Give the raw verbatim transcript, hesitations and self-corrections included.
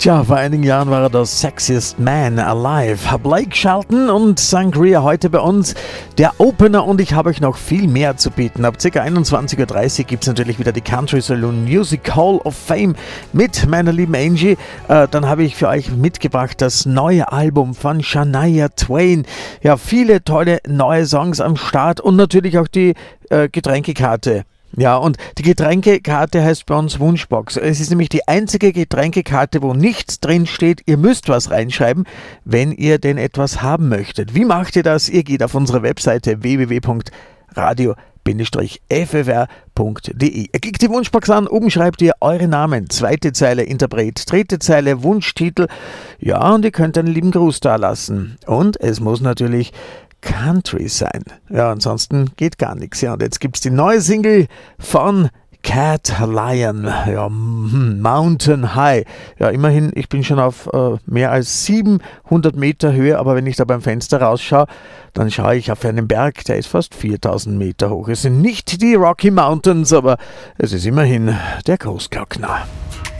Tja, vor einigen Jahren war er der sexiest man alive. Blake Shelton und Sangria heute bei uns. Der Opener, und ich habe euch noch viel mehr zu bieten. Ab ca. einundzwanzig Uhr dreißig gibt es natürlich wieder die Country Saloon Music Hall of Fame mit meiner lieben Angie. Äh, dann habe ich für euch mitgebracht das neue Album von Shania Twain. Ja, viele tolle neue Songs am Start und natürlich auch die äh, Getränkekarte. Ja, und die Getränkekarte heißt bei uns Wunschbox. Es ist nämlich die einzige Getränkekarte, wo nichts drin steht. Ihr müsst was reinschreiben, wenn ihr denn etwas haben möchtet. Wie macht ihr das? Ihr geht auf unsere Webseite w w w punkt radio f f r punkt d e. Ihr klickt die Wunschbox an, oben schreibt ihr eure Namen, zweite Zeile Interpret, dritte Zeile Wunschtitel. Ja, und ihr könnt einen lieben Gruß da lassen. Und es muss natürlich Country sein. Ja, ansonsten geht gar nichts. Ja, und jetzt gibt es die neue Single von Cat Lion, ja, Mountain High. Ja, immerhin, ich bin schon auf äh, mehr als siebenhundert Meter Höhe, aber wenn ich da beim Fenster rausschaue, dann schaue ich auf einen Berg, der ist fast viertausend Meter hoch. Es sind nicht die Rocky Mountains, aber es ist immerhin der Großglockner.